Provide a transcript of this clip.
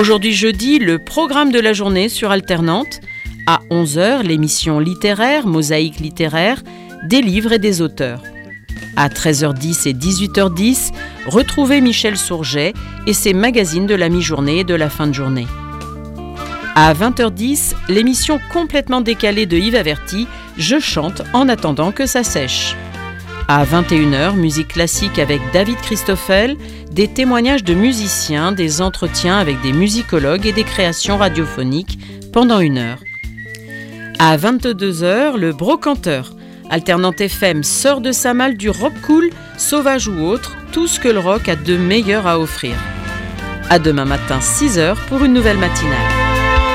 Aujourd'hui jeudi, le programme de la journée sur Alternante. À 11h, l'émission littéraire, Mosaïque littéraire, des livres et des auteurs. À 13h10 et 18h10, retrouvez Michel Sourget et ses magazines de la mi-journée et de la fin de journée. À 20h10, l'émission complètement décalée de Yves Averty, Je chante en attendant que ça sèche. À 21h, musique classique avec David Christoffel, des témoignages de musiciens, des entretiens avec des musicologues et des créations radiophoniques pendant 1 heure. À 22h, le brocanteur. Alternante FM sort de sa malle du rock cool, sauvage ou autre, tout ce que le rock a de meilleur à offrir. À demain matin 6h pour une nouvelle matinale.